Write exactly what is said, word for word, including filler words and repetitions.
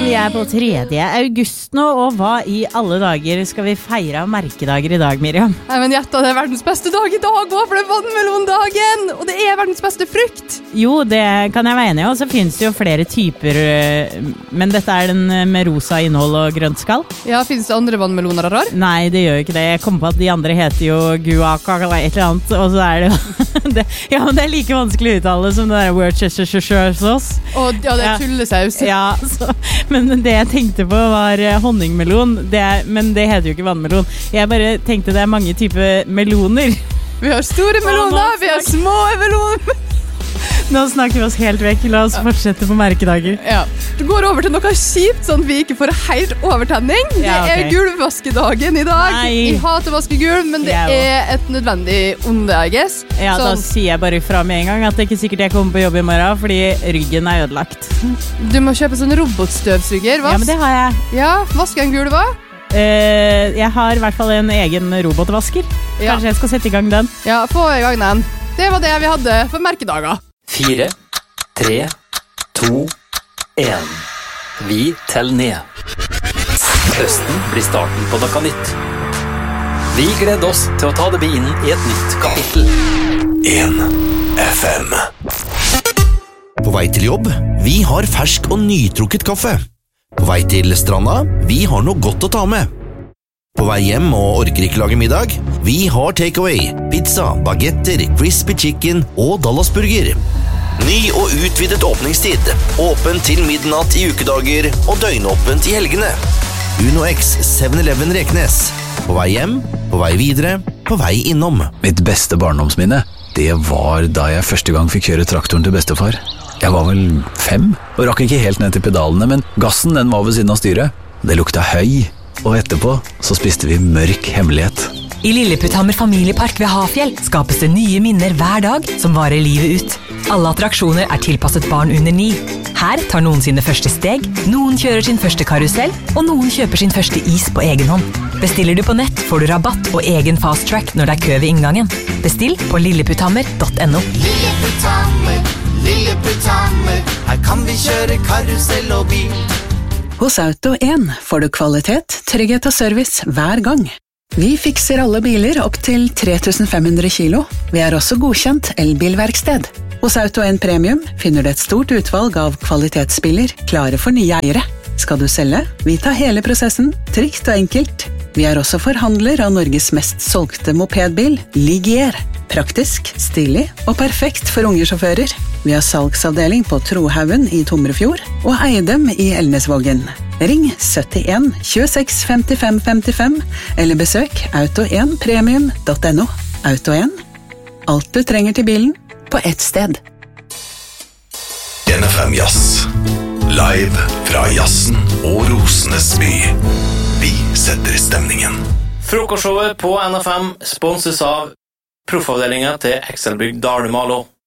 vi er på tredje august nå, og hva i alle dager skal vi feire av merkedager i dag, Miriam? Nei, men gjetta, det er verdens beste dag i dag også, for det er vannmelondagen, og det er verdens beste frukt. Jo, det kan jeg være enig i, og så finnes det jo flere typer, men dette er den med rosa innhold og grønt skall. Ja, finnes det andre vannmeloner, Rar? Nei, det gjør jo ikke det. Jeg kom på at de andre heter jo guaca eller et eller annet, og så er det jo det, ja, men det er like vanskelig å uttale som det der Worcestershire-sauce. Og ja, det er tullesaus. Ja, så, men det jeg tenkte på var honningmelon, det er, men det heter jo ikke vannmelon. Jeg bare tenkte det er mange typer meloner. Vi har store meloner, vi har små meloner. Nå snakker vi oss helt vekk. La oss fortsette på merkedager. Ja. Du går over til noe kjipt, sånn at vi ikke får helt overtenning. Ja, okay. Det er gulvvaskedagen i dag. Nei. Jeg hater å vaske gulv, men det Jeg er et nødvendig onde, I guess. Ja, sånn. Da sier jeg bare fra med en gang at det er ikke sikkert jeg kommer på jobb i morgen, fordi ryggen er ødelagt. Du må kjøpe sånn robotstøvsuger, vask. Ja, men det har jeg. Ja, vaske en gulv, hva? Uh, jeg har i hvert fall en egen robotvasker. Ja. Kanskje jeg skal sette i gang den. Ja, få i gang den. Det var det vi hadde for merkedager. Fire, tre, to, en. Vi teller ned. Høsten blir starten på noe nytt. Vi gleder oss til å ta det inn i et nytt kapittel. en F M. På vei til jobb, vi har fersk og nytrukket kaffe. På vei til stranda, vi har noe godt å ta med. På vei hjem og orker ikke lage middag, vi har takeaway, pizza, bagetter, crispy chicken og Dallasburger. Ny og utvidet åpningstid, åpent til midnatt i ukedager og døgnåpent i helgene. Uno X seven eleven Reknes. På vei hjem, på vei videre, på vei innom. Mitt beste barndomsminne, det var da jeg første gang fikk kjøre traktoren til bestefar. Jeg var vel fem, og rakk ikke helt ned til pedalene, men gassen den var ved siden av styret. Det lukta høy, og etterpå så spiste vi mørk hemmelighet. I Lilleputthammer familiepark ved Hafjell skapes det nye minner hver dag som varer livet ut. Alle attraksjoner er tilpasset barn under ni. Her tar noen sine første steg, noen kjører sin første karusell, og noen kjøper sin første is på egen hånd. Bestiller du på nett, får du rabatt og egen fast track når det er kø ved inngangen. Bestill på lilleputthammer punktum no. Lilleputthammer, Lilleputthammer, her kan vi kjøre karusell og bil. Hos Auto one får du kvalitet, trygghet og service hver gang. Vi fikser alle biler opp til tre tusen fem hundre kilo. Vi er også godkjent elbilverksted. Hos Auto one Premium finner du et stort utvalg av kvalitetsbiler klare for nye eiere. Skal du selge? Vi tar hele prosessen, trygt og enkelt. Vi er også forhandler av Norges mest solgte mopedbil, Ligier. Praktisk, stilig og perfekt for unge sjåfører. Vi har salgsavdeling på Trohaugen i Tomrefjord og Eidem i Elnesvågen. Ring syttien tjueseks femtifem femtifem eller besøk auto one premium punktum no. Auto one. Alt du trenger til bilen på ett sted. N F M Jazz. Live fra jazzen og rosenes by. Vi setter stemningen. Frokostshowet på N F M sponses av Proffavdelingen til Excelbygg Dale Malo.